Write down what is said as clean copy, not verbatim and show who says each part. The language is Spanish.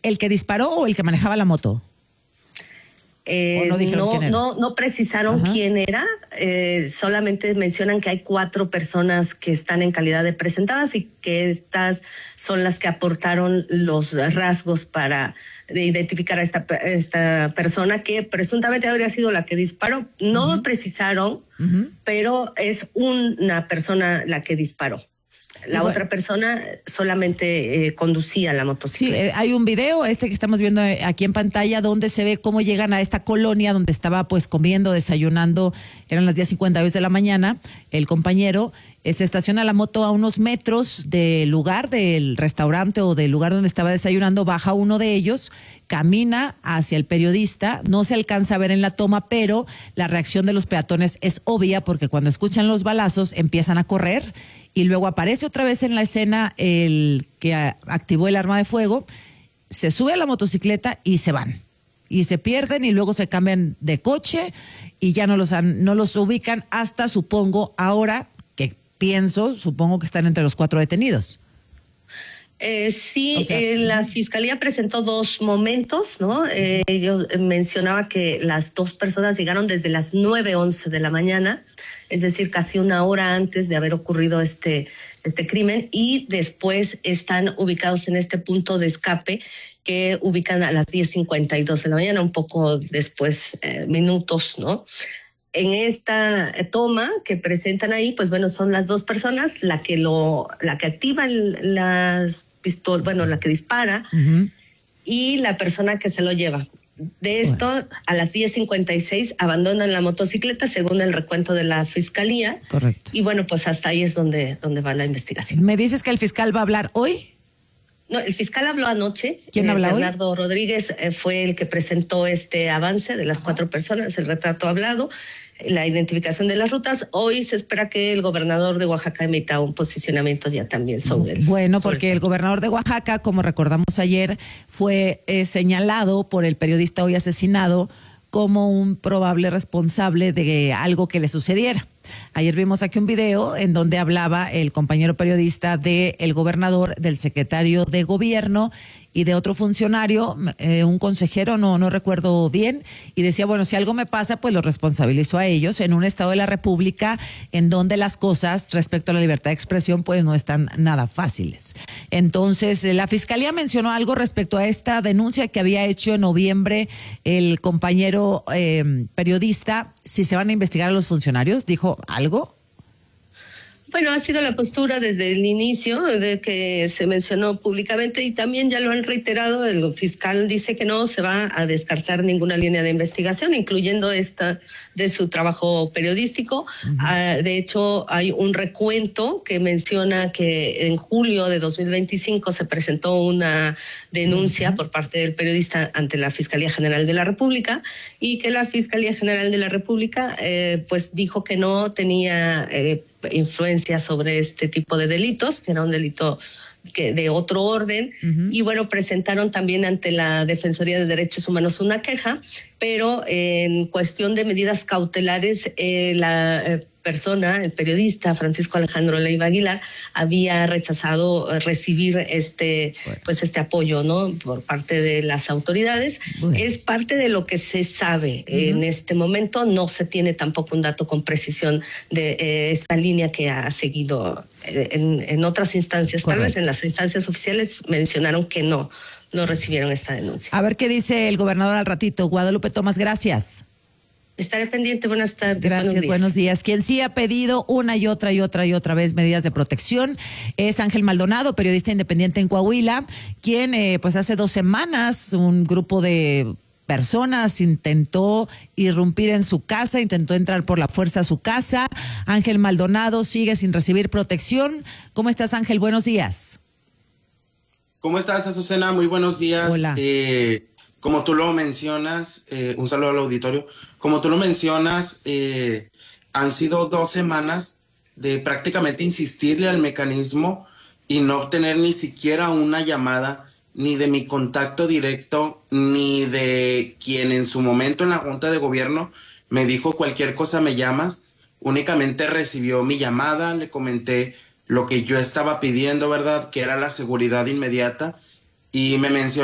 Speaker 1: el que disparó o el que manejaba la moto?
Speaker 2: No precisaron quién era, solamente mencionan que hay 4 personas que están en calidad de presentadas y que estas son las que aportaron los rasgos para identificar a esta persona que presuntamente habría sido la que disparó. No precisaron, pero es una persona la que disparó. La otra persona solamente conducía la motocicleta.
Speaker 1: Sí, hay un video, que estamos viendo aquí en pantalla, donde se ve cómo llegan a esta colonia donde estaba pues comiendo, desayunando, eran las 10:52 de la mañana, el compañero se estaciona la moto a unos metros del lugar, del restaurante o del lugar donde estaba desayunando, baja uno de ellos, camina hacia el periodista, no se alcanza a ver en la toma, pero la reacción de los peatones es obvia porque cuando escuchan los balazos empiezan a correr y luego aparece otra vez en la escena el que activó el arma de fuego, se sube a la motocicleta y se van. Y se pierden y luego se cambian de coche y ya no los ubican hasta, supongo, ahora que supongo que están entre los 4 detenidos.
Speaker 2: Sí, o sea, la Fiscalía presentó 2 momentos, ¿no? Yo mencionaba que las 2 personas llegaron desde las 9:11 de la mañana, es decir, casi una hora antes de haber ocurrido este crimen, y después están ubicados en este punto de escape que ubican a las 10:52 de la mañana, un poco después, minutos, ¿no? En esta toma que presentan ahí, pues bueno, son las 2 personas, la que activa las pistolas, bueno, la que dispara, y la persona que se lo lleva. De esto, a las 10:56 abandonan la motocicleta, según el recuento de la Fiscalía.
Speaker 1: Correcto.
Speaker 2: Y bueno, pues hasta ahí es donde va la investigación.
Speaker 1: ¿Me dices que el fiscal va a hablar hoy?
Speaker 2: No, el fiscal habló anoche.
Speaker 1: ¿Quién habla hoy?
Speaker 2: Bernardo Rodríguez fue el que presentó este avance de las 4 personas, el retrato hablado, la identificación de las rutas. Hoy se espera que el gobernador de Oaxaca emita un posicionamiento ya también sobre el...
Speaker 1: Bueno, porque el gobernador de Oaxaca, como recordamos ayer, fue señalado por el periodista hoy asesinado como un probable responsable de algo que le sucediera. Ayer vimos aquí un video en donde hablaba el compañero periodista del gobernador, del secretario de gobierno y de otro funcionario, un consejero, no recuerdo bien, y decía, bueno, si algo me pasa, pues lo responsabilizo a ellos en un estado de la República en donde las cosas respecto a la libertad de expresión pues no están nada fáciles. Entonces, la Fiscalía mencionó algo respecto a esta denuncia que había hecho en noviembre el compañero periodista, si se van a investigar a los funcionarios, ¿dijo algo?
Speaker 2: Bueno, ha sido la postura desde el inicio de que se mencionó públicamente y también ya lo han reiterado. El fiscal dice que no se va a descartar ninguna línea de investigación, incluyendo esta de su trabajo periodístico. De hecho, hay un recuento que menciona que en julio de 2025 se presentó una denuncia por parte del periodista ante la Fiscalía General de la República y que la Fiscalía General de la República pues dijo que no tenía influencia sobre este tipo de delitos, que era un delito de otro orden, y bueno, presentaron también ante la Defensoría de Derechos Humanos una queja, pero en cuestión de medidas cautelares, la persona, el periodista Francisco Alejandro Leiva Aguilar, había rechazado recibir este apoyo, ¿no?, por parte de las autoridades. Bueno. Es parte de lo que se sabe en este momento. No se tiene tampoco un dato con precisión de esta línea que ha seguido en otras instancias. Correcto. Tal vez en las instancias oficiales mencionaron que no recibieron esta denuncia.
Speaker 1: A ver qué dice el gobernador al ratito. Guadalupe Tomás, gracias.
Speaker 2: Estaré pendiente. Buenas tardes.
Speaker 1: Gracias, buenos días. Quien sí ha pedido una y otra vez medidas de protección es Ángel Maldonado, periodista independiente en Coahuila, quien pues hace 2 semanas un grupo de personas intentó irrumpir en su casa, intentó entrar por la fuerza a su casa. Ángel Maldonado sigue sin recibir protección. ¿Cómo estás, Ángel? Buenos días.
Speaker 3: ¿Cómo estás, Azucena? Muy buenos días.
Speaker 1: Hola.
Speaker 3: Como tú lo mencionas, un saludo al auditorio. Como tú lo mencionas, han sido 2 semanas de prácticamente insistirle al mecanismo y no obtener ni siquiera una llamada, ni de mi contacto directo, ni de quien en su momento en la Junta de Gobierno me dijo cualquier cosa me llamas. Únicamente recibió mi llamada, le comenté lo que yo estaba pidiendo, ¿verdad?, que era la seguridad inmediata, y me mencionó